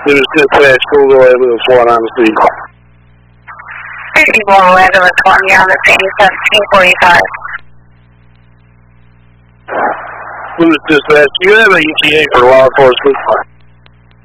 It was dispatch, Google ahead with a 4 on the scene. 5111 with Columbia on the scene, 1745. This is dispatch. Do you have an ETA for law enforcement?